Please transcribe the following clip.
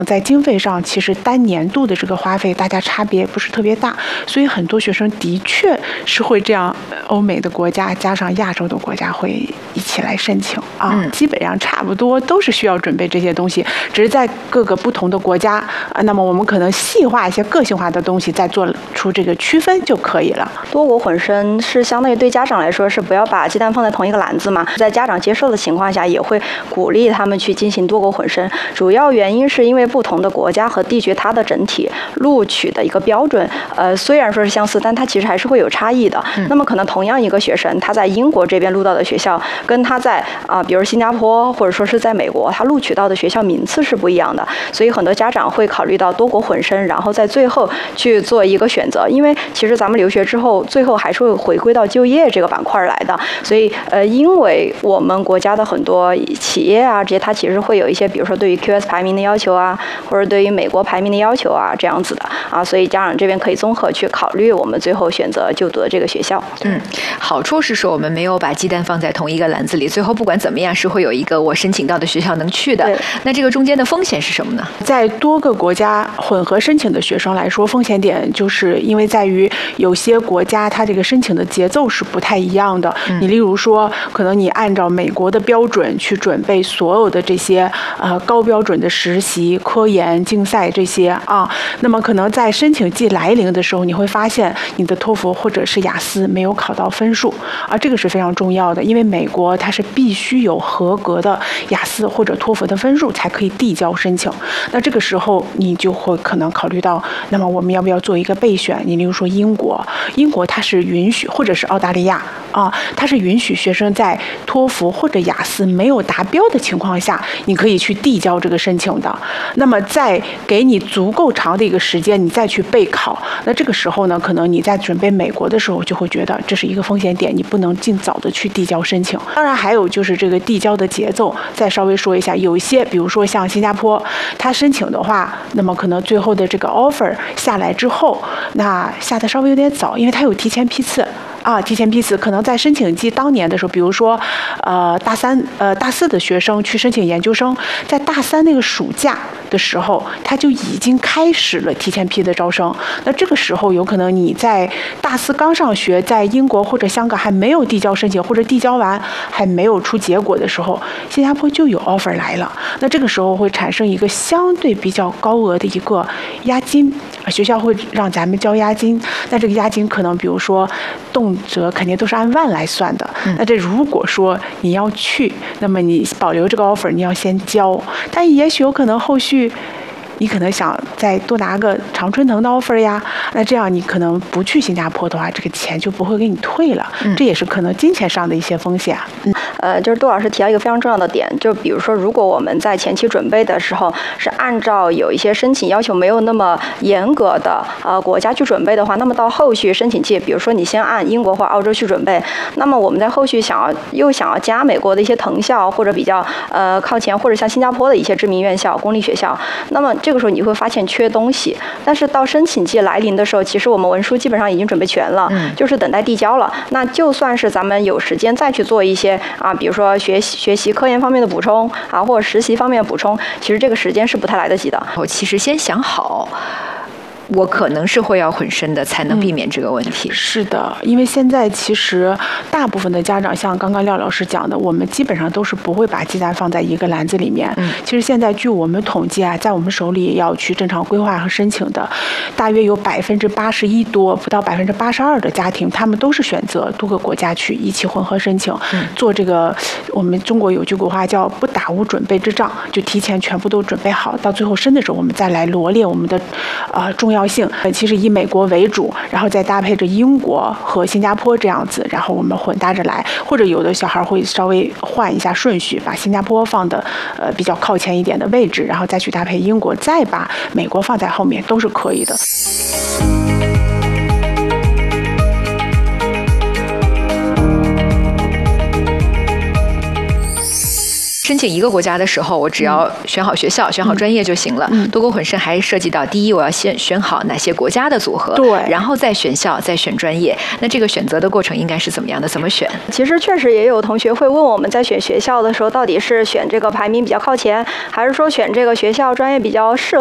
在经费上其实单年度的这个花费大家差别不是特别大，所以很多学生的确是会这样，欧美的国家加上亚洲的国家会一起来申请啊，基本上差不多都是需要准备这些东西，只是在各个不同的国家那么我们可能细化一些个性化的东西，再做出这个区分就可以了。 多国混生是相当于对家长来说是不要把鸡蛋放在同一个篮子嘛，在家长接受的情况下，也会鼓励他们去进行多国混生。主要原因是因为不同的国家和地区，它的整体录取的一个标准，虽然说是相似，但它其实还是会有差异的。那么可能同样一个学生，他在英国这边录到的学校，跟他在比如新加坡或者说是在美国，他录取到的学校名次是不一样的。所以很多家长会考虑到多国混生，然后在最后去做一个选择。因为其实咱们留学之后，最后还是会回归到就业这个板块来的。所以因为我们国家的很多企业这些它其实会有一些，比如说对于 QS 排名的要求或者对于美国排名的要求这样子的所以家长这边可以综合去考虑我们最后选择就读的这个学校。 好处是说我们没有把鸡蛋放在同一个篮子里，最后不管怎么样是会有一个我申请到的学校能去的。那这个中间的风险是什么呢？ 在多个国家混合申请的学生来说，风险点就是因为在于有些国家它这个申请的节奏是不太一样的。你例如说，可能你按照美国的标准去准备所有的这些高标准的实习、科研、竞赛这些那么可能在申请季来临的时候，你会发现你的托福或者是雅思没有考到分数这个是非常重要的，因为美国它是必须有合格的雅思或者托福的分数才可以递交申请。那这个时候你就会可能考虑到，那么我们要不要做一个备选？你例如说英国它是允许，或者是澳大利亚它是允许学生在托福或者雅思没有达标的情况下，你可以去递交这个申请的。那么在给你足够长的一个时间，你再去备考。那这个时候呢，可能你在准备美国的时候，就会觉得这是一个风险点，你不能尽早的去递交申请。当然还有就是这个递交的节奏，再稍微说一下，有一些比如说像新加坡，它申请的话，那么可能最后的这个 offer 下来之后，那下的稍微有点早，因为它有提前批次。提前批次可能在申请季当年的时候，比如说，大四的学生去申请研究生，在大三那个暑假的时候，他就已经开始了提前批的招生。那这个时候，有可能你在大四刚上学，在英国或者香港还没有递交申请，或者递交完还没有出结果的时候，新加坡就有 offer 来了。那这个时候会产生一个相对比较高额的一个押金，学校会让咱们交押金。那这个押金可能比如说动辄肯定都是按万来算的。那这如果说你要去，那么你保留这个 offer， 你要先交，但也许有可能后续你可能想再多拿个常春藤的 offer 呀，那这样你可能不去新加坡的话，这个钱就不会给你退了。这也是可能金钱上的一些风险。 就是杜老师提到一个非常重要的点，就比如说，如果我们在前期准备的时候是按照有一些申请要求没有那么严格的国家去准备的话，那么到后续申请季，比如说你先按英国或澳洲去准备，那么我们在后续想要加美国的一些藤校或者比较靠前或者像新加坡的一些知名院校、公立学校，那么这个时候你会发现缺东西。但是到申请季来临的时候，其实我们文书基本上已经准备全了，就是等待递交了。那就算是咱们有时间再去做一些比如说学习科研方面的补充或者实习方面的补充，其实这个时间是不太来得及的。 我其实先想好我可能是会要混生的，才能避免这个问题。 是的，因为现在其实大部分的家长，像刚刚廖老师讲的，我们基本上都是不会把鸡蛋放在一个篮子里面。其实现在据我们统计在我们手里要去正常规划和申请的，大约有81%多，不到82%的家庭，他们都是选择多个国家去一起混合申请，做这个我们中国有句古话叫不打无准备之仗，就提前全部都准备好，到最后申的时候我们再来罗列我们的重要性。其实以美国为主，然后再搭配着英国和新加坡这样子，然后我们混搭着来，或者有的小孩会稍微换一下顺序，把新加坡放的比较靠前一点的位置，然后再去搭配英国，再把美国放在后面，都是可以的。 申请一个国家的时候，我只要选好学校、选好专业就行了。多国混声还涉及到，第一，我要先选好哪些国家的组合， 对， 然后再选校，再选专业。那这个选择的过程应该是怎么样的？怎么选？ 其实确实也有同学会问我们在选学校的时候，到底是选这个排名比较靠前，还是说选这个学校专业比较适